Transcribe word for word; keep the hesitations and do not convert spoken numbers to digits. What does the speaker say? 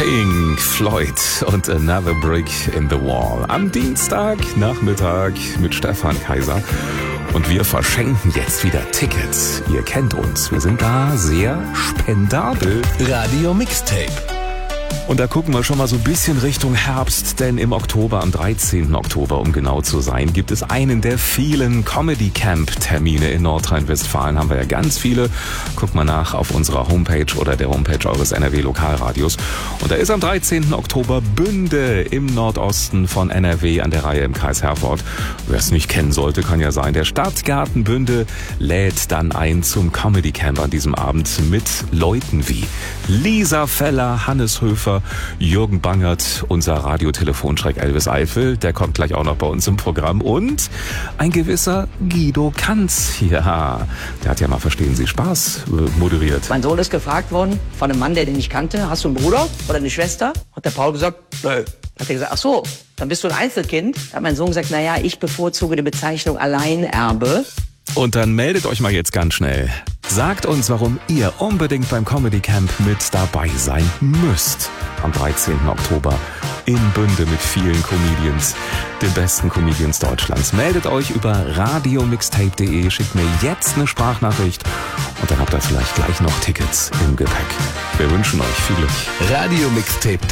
Pink Floyd und Another Brick in the Wall. Am Dienstagnachmittag mit Stefan Kaiser. Und wir verschenken jetzt wieder Tickets. Ihr kennt uns. Wir sind da sehr spendabel. Radio Mixtape. Und da gucken wir schon mal so ein bisschen Richtung Herbst, denn im Oktober, am dreizehnten Oktober, um genau zu sein, gibt es einen der vielen Comedy-Camp-Termine in Nordrhein-Westfalen. Haben wir ja ganz viele. Guckt mal nach auf unserer Homepage oder der Homepage eures N R W-Lokalradios. Und da ist am dreizehnten Oktober Bünde im Nordosten von N R W an der Reihe im Kreis Herford. Wer es nicht kennen sollte, kann ja sein. Der Stadtgarten Bünde lädt dann ein zum Comedy-Camp an diesem Abend mit Leuten wie Lisa Feller, Hannes Höfer, Jürgen Bangert, unser Radiotelefonschreck Elvis Eifel, der kommt gleich auch noch bei uns im Programm, und ein gewisser Guido Kanz. Ja, der hat ja mal Verstehen Sie Spaß moderiert. Mein Sohn ist gefragt worden von einem Mann, der den nicht kannte: Hast du einen Bruder oder eine Schwester? Hat der Paul gesagt, nö. Hat er gesagt, ach so, dann bist du ein Einzelkind? Da hat mein Sohn gesagt, naja, ich bevorzuge die Bezeichnung Alleinerbe. Und dann meldet euch mal jetzt ganz schnell. Sagt uns, warum ihr unbedingt beim Comedy Camp mit dabei sein müsst. Am dreizehnten Oktober in Bünde mit vielen Comedians, den besten Comedians Deutschlands. Meldet euch über radiomixtape punkt de, schickt mir jetzt eine Sprachnachricht und dann habt ihr vielleicht gleich noch Tickets im Gepäck. Wir wünschen euch viel Glück. Radio Mixtape.